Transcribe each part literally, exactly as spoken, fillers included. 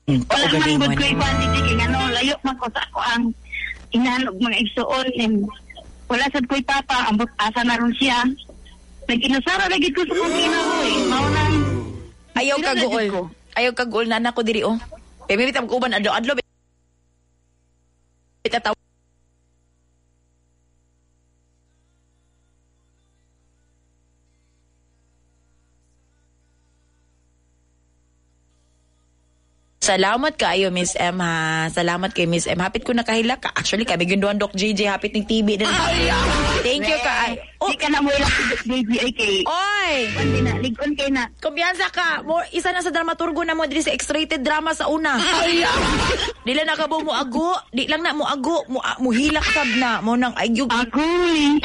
Wala man good ko iban dito kay ano layo man ko sa ako ang inanog mga igsuon and wala sad ko'y papa ambot asa na ron siya. Nag-inusara lagi ko sa kong ginawa eh. Mao nang ayaw ka gool. Ayaw ka gool na anak ko diri oh. Kaya may bitam ko uban adlo-adlo. Bitataw. Salamat kayo, Miss M, ha. Salamat kay Miss M. Hapit ko nakahila ka. Actually, kami ginduan Doc J J. Hapit ng T V din. Thank you, ka. Oh. Di ka na mo ilang Doc J J ay kay... Oy! Hindi na. Ligon kay na. Kumpiyansa ka. Mo, isa na sa dramaturgo na mo dili sa X-rated drama sa una. Di lang nakabo mo ago. Di lang na mo ago. Mo, mo hilak sab na. Mo nang ayog. Agoy!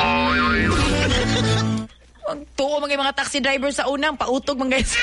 Tuo mga mga taxi driver sa unang pautog mga guys.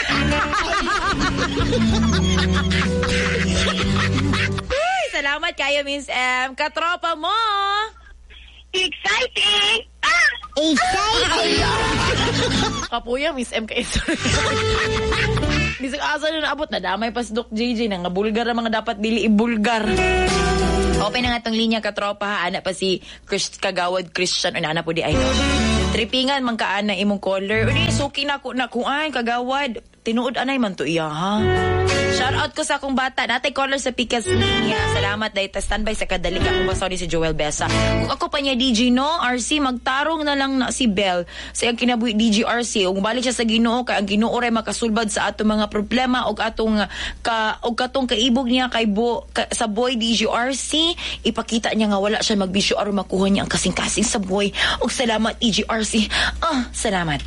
Uy, salamat kayo, Miss M. Katropa mo. Exciting! Ah! Exciting! Kapuya, Miss M kayo. Bisag asa na naabot na damay pas Doc J J na nga bulgar na mga dapat dili ibulgar. Open na nga tong linya katropa ha. Ana pa si Chris, Kagawad Christian. Ano ana po di ay no. Tripingan man kaan na imong color. Uni, suki na ko na kuan Kagawad. Tinuod anay man to iya ha. Shout out ko sa akong bata. Natay color sa Picas linya. Salamat dahil ta standby sa kadalig akong basaw ni si Joel Besa. Kung ako pa niya D J no, R C magtarong na lang na si Bell sa iyang kinabuhi D J R C. Ug balik siya sa Ginoo kay ang Ginoo ray makasulbad sa atong mga problema og atong ka og katong kaibog niya kay bo, ka, sa boy D J R C. Ipakita niya nga wala siya magbisyo aron makuha niya ang kasing-kasing sa boy. Og salamat D J R C. Ah, salamat.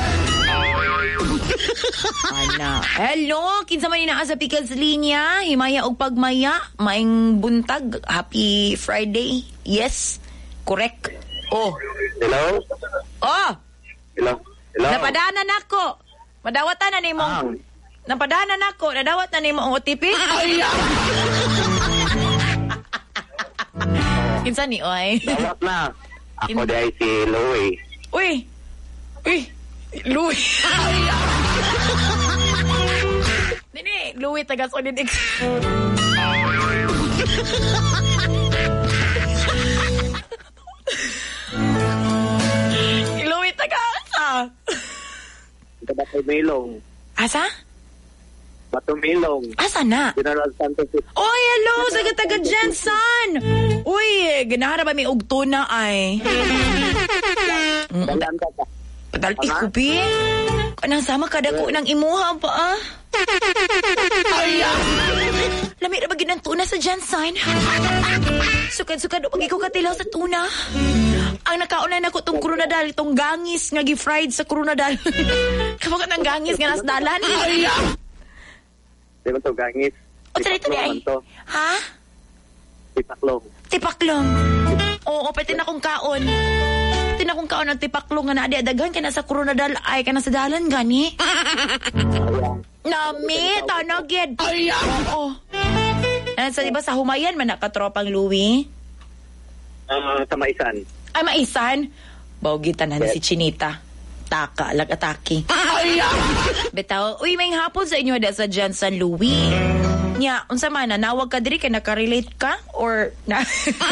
Ana. Hello, kinsa man naa sa Picas linya, himaya og pagmaya, maing buntag, happy Friday. Yes. Correct. Oh. Hello? Oh. Hello? Hello? Napadanan nako. Madawatan na nimo. Ah. Napadanan nako, nadawat na nimo ang O T P. Kinsa ni oy? Dawat na. Ako di ay si Louie. Uy. Uy. Louie. Dini, Louie taga Solid X. Louie taga asa? Taga Batumilong. Asa? Batumilong. Asa na? General Santos. Oy, hello, saga taga Jensen. Uy, ganahanap ba may ugtuna ay? Dalan ka ka. Padalpis ko, Pi. Kanang sama kada ko ng imuha pa, ah. Lami na ba ginang tuna sa Jensen? Sukad-sukad o pag ikaw katilaw sa tuna. Ang nakaunan ako tong krunadal, itong gangis nga gi-fried sa krunadal. Kapag ng gangis nga nas dalan. Di ba ito gangis? O, talito niya ay. Ha? Tipaklong. Tipaklong. Oo, pati na kong kaon. Pati na kong kaon ng tipaklong nga na adi-adagan ka na sa krunadal ay ka na sa dalan gani. Nami, tanagid. Oo. Ano sa diba sa Humayan man nakatropang Louie? Uh, sa Maisan. Ay, Maisan? Bawgitan na yes. Si Chinita. Taka, lag-ataki. Betaw, uy, may hapon sa inyo da sa Jensen Louie. Nya, unsa man, nanawag ka diri, kay nakarelate ka? Or, na...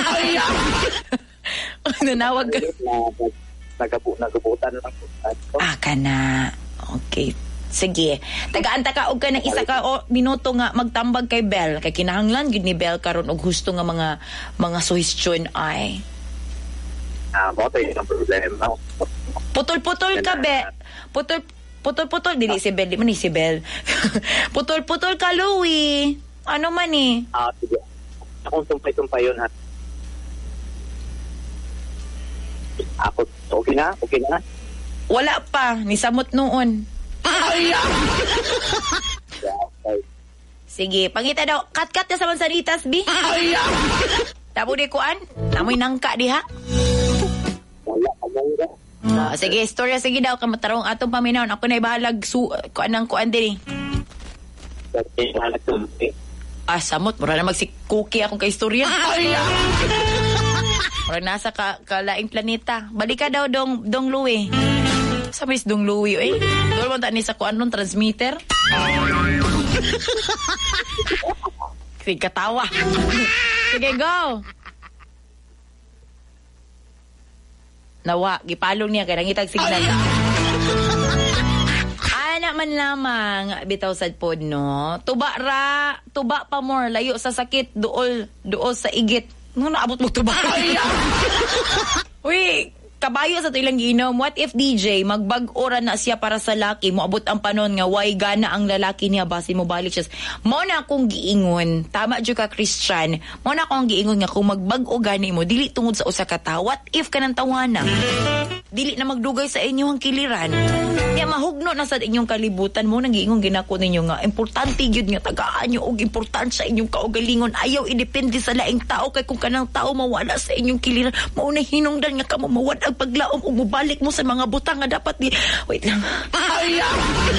nanawag ka? Nagabutan lang. Ah, ka na. Okay. Sige. Tagaan-ta ka og ka ng isa ka o minuto nga magtambag kay Bell. Kay kinahanglan gid ni Bell karon og husto nga mga mga suhestyon ay. Ah, mo tayo yung problema. Putol-putol ka, Be. Putol putol-putol dili si Bell, di man ni si Bell. Putol-putol ka, Louie. Ano man eh? Ah, sige. Akong tumpay-tumpay yun, ha. Ako, okay na? Okay na? Wala pa. Nisamot noon. Sige, pangita daw. Kat-kat na sa mansanitas, Bi. Tabo di kuan. Namoy nangka diha. Wala ka mong Uh, sige, istorya, sige daw, kamatarong atong paminaw. Ako na ibahalag su kuan ng kuan din eh. Ah, samot. Mura na magsikuki akong ka-istorya. Mura nasa ka, kalaing planeta. Balik ka daw, Dong, Dong Louie. Sabi si Dong Louie, eh. Doon mo ta ni sa kuan nun, transmitter. Fig katawa. Sige, go. Nawa, gipalong niya kaya nangitag signal. Ana man lamang bitaw sad pod no. Tuba ra, tuba pa more layo sa sakit duol, duol sa igit. Nga naabot mo tuba. Uy, kabayo sa to ilang giinom. What if D J magbag-ora na siya para sa laki, moabot ang panon nga way gana ang lalaki niya base mo balik siya. Mo na akong giingon, tama jud ka Christian. Mo na akong giingon nga kung magbag-o gani mo dili tungod sa usa ka tawo. What if kanang tawana? Dili na magdugay sa inyong kiliran. Kaya mahugno na sa inyong kalibutan mo nang giingon ginako ninyo nga importante gyud nga tagaan nyo og importante sa inyong kaugalingon. Ayaw idepende sa laing tao kay kung kanang tao mawala sa inyong kiliran, mao na hinungdan nga kamo mawad ang paglaom ug mobalik mo sa mga butang nga dapat di. Wait lang. Ayaw.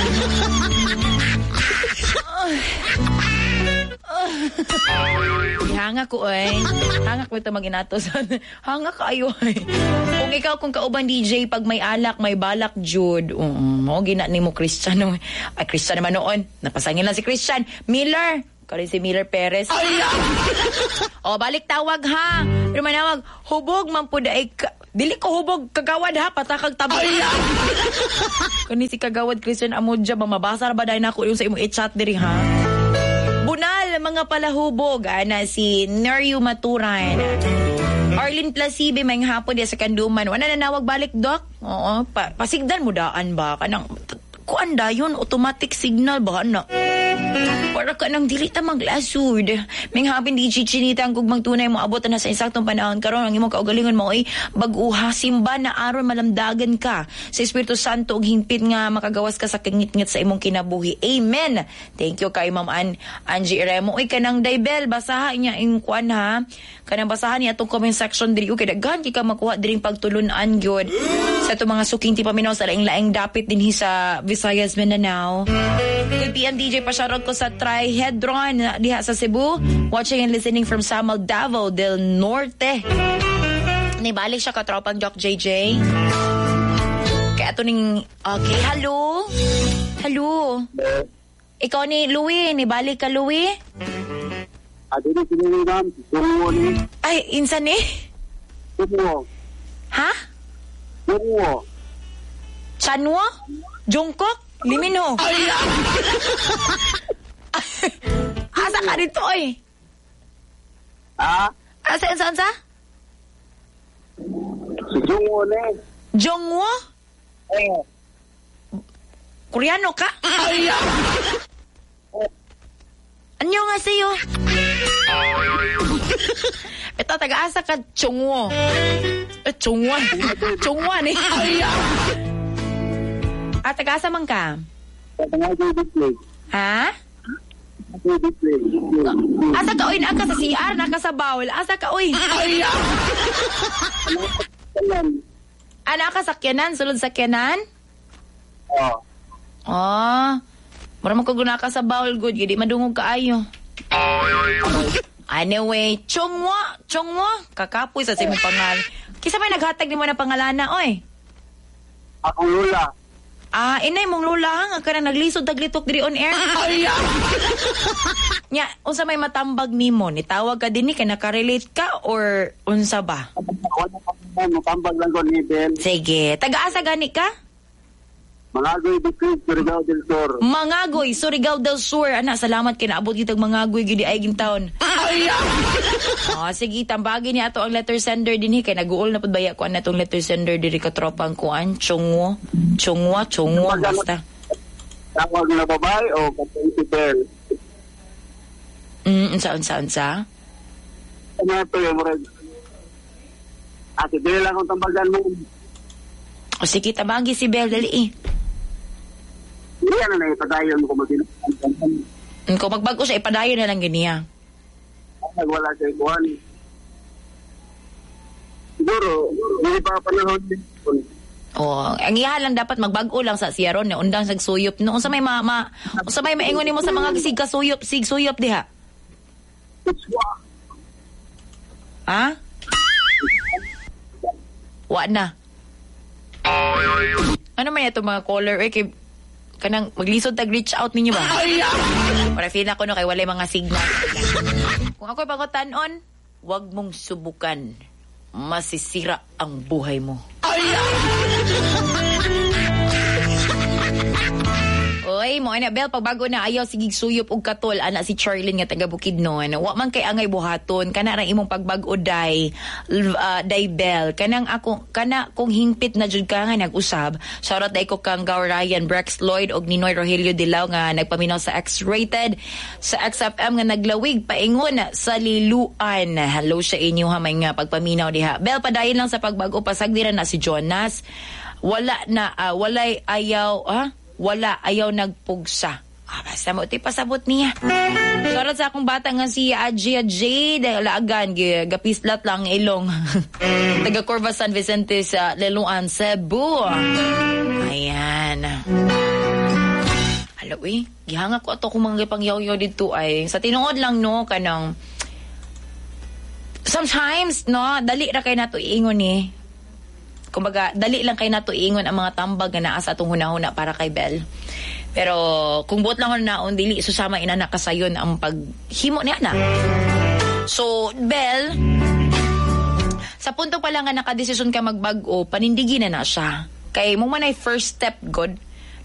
Hanga ko ay. Hanga ko ito maginatos. Hanga ka ayo ay. Kung ikaw kung kauban D J pag may alak may balak jud. Um, mo gina nimo Christian. Ay Christian naman noon. Napasangin lang si Christian. Miller. Kali si Miller Perez. O balik tawag ha. Pero manawag hubog man pud ay ka- dili ko hubog kagawad ha patakag tabok. Kani si kagawad Christian Amodja ba mabasa ba dai nako yung sa imo i-chat diri ha. Bunal, mga palahubog, ana si Neryu Maturan. Arlene Plasibe, may hapon di sa Kanduman. Wala na nawag balik, Doc? Oo, pa pasigdan mo daan ba? Kanang, kuan da yun, automatic signal ba? Na? Para ka nang dili ta maglasud. May hapon di chichinita ang kugmang tunay mo abot na sa insaktong panahon. Karon ang imong kaugalingon mo ay bag-uha, simba na aron malamdagan ka sa Espiritu Santo ug hingpit nga makagawas ka sa kangit-ngit sa imong kinabuhi. Amen. Thank you kay Ma'am An Angie Remo. Uy kanang Daybel basaha niya ing kuan ha. Kanang basahan niya atong comment section diri kay daghan kay ka makuha diring pagtulunan gyud sa to mga suking ti paminaw sa laing-laing dapit dinhi sa Visayas, Mindanao. Kay P M D J pa shoutout ko sa Trihedron diha sa Cebu. Watching and listening from Samal Davao del Norte. Nibalik siya katropang Doc J J. Kaya ito ning... Okay, hello? Hello? Ikaw ni Louie. Nibalik ka, Louie? Adili piniligan, dungo ni. Ay, insan eh? Dungo. Ha? Dungo. Chanwo? Jungkook? Limino? Asa ka dito, oy? Ah? Asa, saan sa? Si Dungo ni. Jongwo? Eh. Koreano ka? Anyo nga sa'yo? Ito, taga-asa ka, Chungwo. Eh, Chungwan. Chungwan eh. Ah, taga-asa man ka? Display. Ha? Display. Asa ka, oy? Naka sa C R, naka sa bowl. Asa ka, oy? Ah, naka sa kyanan? Sulod sa kyanan? Oh. Oh. Mara mo kaguna ka sa bowl, good. Hindi madungog ka ayo. Anyway, Chongwa, Chongwa, kakapoy sa simong pangalan. Kisa may naghatag ni mo na pangalana, oy? Ako lula. Ah, inay mong lula, nga ka na naglisod taglitok diri on air. Nya, unsa may matambag nimo? Nitawag ka din ni, kay nakarelate ka, or unsa ba? Wala pa mo, matambag lang ko ni Ben. Sige, taga-asa gani ka? Mangagoy District, Surigao del Sur. Mangagoy, Surigao del Sur. Ana, salamat kay naabot kitag Mangagoy gyud ay gin taon. Oh, sige, tambagin ni ato ang letter sender dinhi kay nag-uol na pud baya ko na tong letter sender diri ka tropang kuan, Chungwo. Chungwa, Chungwa basta. Tawag na babae o katong si Ben? Mm, unsa unsa unsa? Ano ito yung murag? Ate, dili lang akong tambagan mo. O sige, tabagi si Bel dali eh. Hindi yan na ipadayon ko mag-inang. Kung magbago siya, ipadayon na lang ganiya. Nagwala sa ikuhan. Siguro, hindi pa panahon din. Oh, ang iya lang dapat magbago lang sa siya ron, undang sa suyop. No, unsa may ma, ma unsa may maingon nimo sa mga sig kasuyop, sig suyop diha? Ha? Wa na. Ano man ito mga caller eh, kay kanang maglisod tag reach out ninyo ba? Para feel na ko no kay walay mga signal. Kung ako'y pangotanon, wag mong subukan. Masisira ang buhay mo. Oy, mo ana Bel, pagbago na ayaw sigig suyop og katol ana si Charlene nga taga Bukidnon. Wa man kay angay buhaton kana ra imong pagbag-o day uh, day Bel. Kanang ako kana kung hingpit na jud ka nga nag-usab. Shoutout day ko kang Gaw Ryan Brex Lloyd og Ninoy Rogelio Dilaw nga nagpaminaw sa X-Rated sa X F M nga naglawig paingon sa Liluan. Hello sa inyo ha may nga pagpaminaw diha. Bel, padayon lang sa pagbag-o pasagdi ra na si Jonas. Wala na uh, walay ayaw ha? Wala, ayaw nagpugsa. Ah, basta mo, iti pasabot niya. Sarot sa akong bata nga si Ajia Jade, laagan, gapislat lang ilong. Taga Corva San Vicente sa Leluan, Cebu. Ayan. Halo eh, gihanga ko ato kung mga pangyaw-yaw dito ay, sa tinuod lang no, kanang, sometimes, no, dali ra kay nato iingon eh. Kumbaga, dali lang kayo nato ingon ang mga tambag na naa sa atong hunahuna para kay Bel. Pero, kung buot lang na naon, dili, susama inana kasayon ang paghimo niya na. So, Bel, sa punto pa lang nga nakadesisyon ka magbag-o, panindigi na na siya. Kay mo man ay first step, God.